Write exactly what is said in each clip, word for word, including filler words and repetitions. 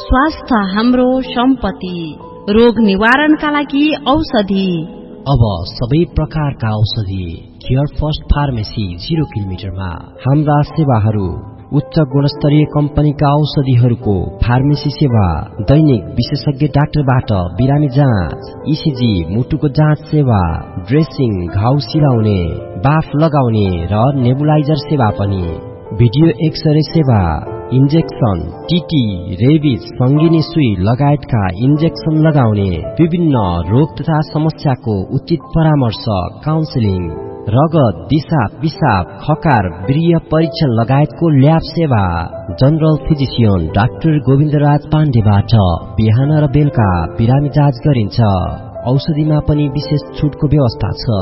स्वास्थ्य हाम्रो सम्पत्ति, रोग निवारणका लागि औषधि। अब सबै प्रकारका औषधि केयर फर्स्ट फार्मेसी जीरो किलोमिटरमा। हाम्रा सेवाहरू उच्च गुणस्तरीय कम्पनीका औषधिहरूको फार्मेसी सेवा, दैनिक विशेषज्ञ डाक्टरबाट बिरामी जाँच, इसिजी, मुटुको जाँच सेवा, ड्रेसिङ, घाउ सिलाउने, बाफ लगाउने र नेबुलाइजर सेवा पनि, भिडियो एक्सरे सेवा, इन्जेक्सन, टिटी, रेबिज, सङ्गिनी सुई लगायतका इन्जेक्सन लगाउने, विभिन्न रोग तथा समस्याको उचित परामर्श, काउन्सिलिङ, रगत, दिशा, पिसाब, खकार, वीर्य परीक्षण लगायतको ल्याब सेवा। जनरल फिजिसियन डाक्टर गोविन्दराज पाण्डेबाट बिहान र बेलुका बिरामी जाँच गरिन्छ। औषधिमा पनि विशेष छुटको व्यवस्था छ।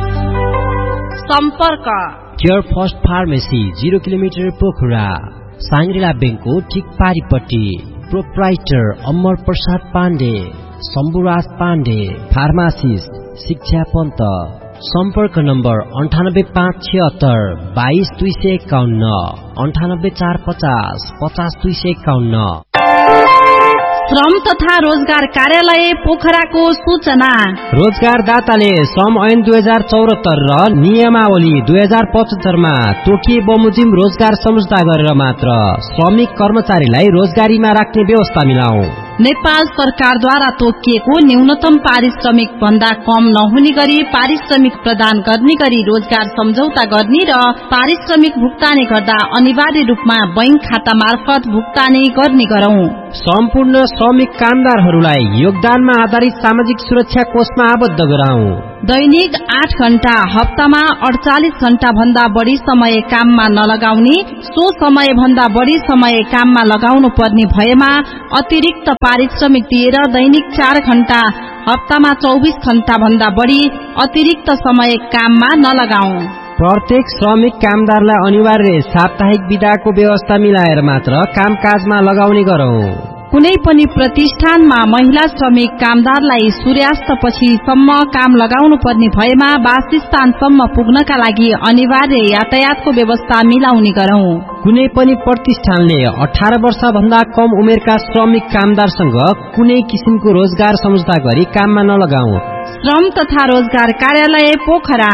सम्पर्क care first pharmacy zero kilometre Pokhara, Shangri-La ब्याङ्कको ठिक पारिपट्टि। प्रोप्राइटर अमर प्रसाद पाण्डे, शम्भुराज पाण्डे, फार्मासिस्ट शिक्षा पन्त। सम्पर्क नम्बर अन्ठानब्बे पाँच छिहत्तर बाइस दुई सय एकाउन्न, अन्ठानब्बे चार पचास पचास दुई सय एकाउन्न। श्रम तथा रोजगार कार्यालय पोखराको सूचना। रोजगारदाताले श्रम ऐन दुई हजार चौहत्तर र नियमावली दुई हजार पचहत्तरमा तोकिए बमोजिम रोजगार सम्झौता गरेर मात्र श्रमिक कर्मचारीलाई रोजगारीमा राख्ने व्यवस्था मिलाऊ। नेपाल सरकारद्वारा तोकिएको न्यूनतम पारिश्रमिक भन्दा कम नहुने गरी पारिश्रमिक प्रदान गर्ने गरी रोजगार सम्झौता गर्ने र पारिश्रमिक भुक्तानी गर्दा अनिवार्य रूपमा बैंक खाता मार्फत भुक्तानी गर्ने गरौं। सम्पूर्ण श्रमिक कामदारहरूलाई योगदानमा आधारित सामाजिक सुरक्षा कोषमा आबद्ध गराऊ। दैनिक आठ घण्टा, हप्तामा अडचालिस घण्टा भन्दा बढ़ी समय काममा नलगाउने, सो समय भन्दा बढ़ी समय काममा लगाउनु पर्ने भएमा अतिरिक्त पारिश्रमिक दिएर दैनिक चार घण्टा, हप्तामा चौबीस घण्टा भन्दा बढ़ी अतिरिक्त समय काममा नलगाऊ। प्रत्येक श्रमिक कामदारलाई अनिवार्य साप्ताहिक बिदाको व्यवस्था मिलाएर मात्र कामकाजमा लगाउने गरौं। कुनै पनि प्रतिष्ठानमा महिला श्रमिक कामदारलाई सूर्यास्तपछि सम्म काम लगाउनु पर्ने भएमा वासस्थानसम्म पुग्नका लागि अनिवार्य यातायातको व्यवस्था मिलाउने गरौं। कुनै पनि प्रतिष्ठानले अठार वर्ष भन्दा कम उमेरका श्रमिक कामदारसँग कुनै किसिमको रोजगार सम्झौता गरी काममा नलगाऊ। श्रम तथा रोजगार कार्यालय पोखरा।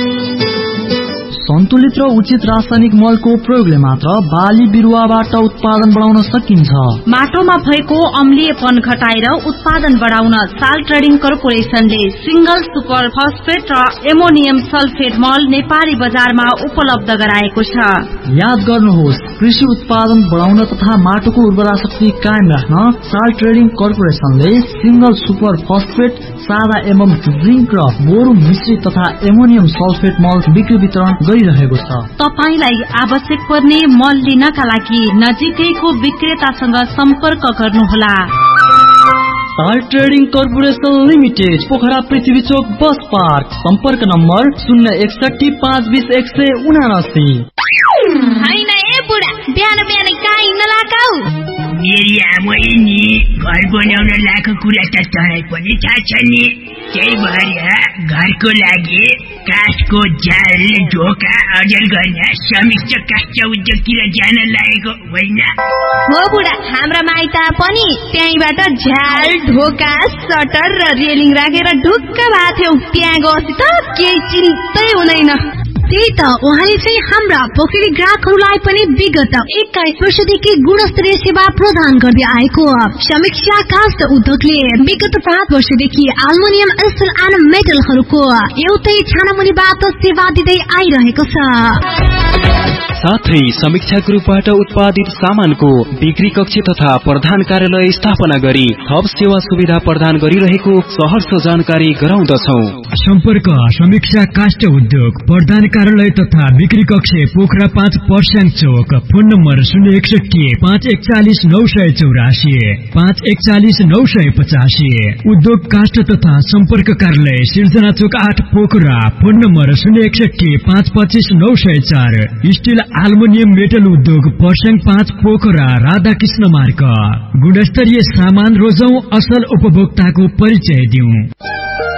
सन्तुलित र उचित रासायनिक मलको प्रयोगले मात्र बाली बिरुवाबाट उत्पादन बढाउन सकिन्छ। माटोमा भएको अम्लीयपन घटाएर उत्पादन बढाउन साल ट्रेडिङ कर्पोरेशनले सिंगल सुपर फस्फेट र एमोनियम सल्फेट मल नेपाली बजारमा उपलब्ध गराएको छ। याद गर्नुहोस्, कृषि उत्पादन बढाउन तथा माटोको उर्वरा शक्ति कायम राख्न साल ट्रेडिङ कर्पोरेशनले सिंगल सुपर फस्फेट, सादा एवं जिंक र बोरो मिश्रित तथा एमोनियम सल्फेट मल बिक्री वितरण गरिरहेको छ। तपाईलाई आवश्यक पर्ने मल लिनका लागि नजिकैको विक्रेतासँग सम्पर्क गर्नुहोला। साल ट्रेडिङ कर्पोरेशन लिमिटेड, पोखरा पृथ्वी चोक बस पार्क। सम्पर्क नम्बर शून्य एकसठी पाँच बीस एक सय उनासी। हैन ए बुढा, बिहान बिहान कहाँ हिँड्न लागाउ? मेरी आमै नि घर बनाउन लाएको कुरा त तँलाई पनि थाहा छ नि। त्यही भएर घरको लागि काठको जाल ढोका अर्जन गर्न समिष्ट काष्ठ उद्योगतिर जान लागेको होइन? हो बुढा, हाम्रा माइत पनि त्यहीबाट झ्याल, ढोका, सटर र रेलिङ राखेर ढुक्क भएको थियौ। त्यहाँ गएपछि त केही चिन्तै हुँदैन। त्यही त, उहाँले चाहिँ हाम्रा पोखरी ग्राहकहरूलाई पनि विगत एक्काइस वर्षदेखि गुणस्तरीय सेवा प्रदान गर्दै आएको समीक्षा काष्ठ उद्योगले विगत पाँच वर्षदेखि एल्युमिनियम, स्टिल एन्ड मेटलहरूको एउटै छानामुनिबाट सेवा दिँदै आइरहेको छ। साथै समीक्षा ग्रुपबाट उत्पादित सामानको बिक्री कक्ष तथा प्रधान कार्यालय स्थापना गरी थप सेवा सुविधा प्रदान गरिरहेको सहर्ष जानकारी गराउँदछौं। सम्पर्क समीक्षा काष्ठ उद्योग, प्रधान कार्यालय तथा बिक्री कक्ष पोखरा पाँच पर्स्याङ चौक। फोन नम्बर शून्य एकसठी पाँच एकचालिस नौ सय चौरासी पाँच एकचालिस नौ सय पचासी। उद्योग काष्ठ तथा सम्पर्क कार्यालय सिर्जना चौक आठ पोखरा। फोन नम्बर शून्य एकसठी पाँच पच्चिस नौ सय चार। स्टिल एल्युमिनियम मेटल उद्योग पर्स्याङ पाँच पोखरा, राधाकृष्ण मार्ग। गुणस्तरीय सामान रोजौं, असल उपभोक्ताको परिचय दिउँ।